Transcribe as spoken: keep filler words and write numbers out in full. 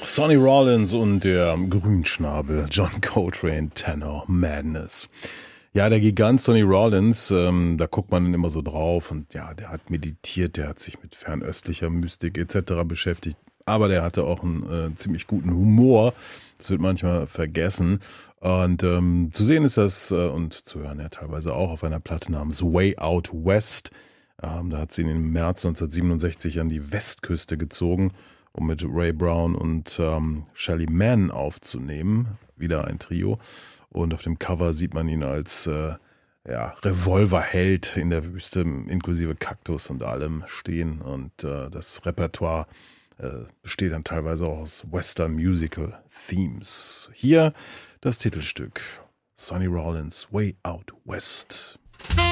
Sonny Rollins und der Grünschnabel John Coltrane, Tenor Madness. Ja, der Gigant Sonny Rollins, ähm, da guckt man dann immer so drauf und ja, der hat meditiert, der hat sich mit fernöstlicher Mystik et cetera beschäftigt, aber der hatte auch einen äh, ziemlich guten Humor, das wird manchmal vergessen und ähm, zu sehen ist das äh, und zu hören ja teilweise auch auf einer Platte namens Way Out West. Ähm, da hat sie ihn im März neunzehnhundertsiebenundsechzig an die Westküste gezogen, um mit Ray Brown und ähm, Shelly Manne aufzunehmen. Wieder ein Trio. Und auf dem Cover sieht man ihn als äh, ja, Revolverheld in der Wüste, inklusive Kaktus und allem stehen. Und äh, das Repertoire äh, besteht dann teilweise auch aus Western Musical Themes. Hier das Titelstück Sonny Rollins, Way Out West.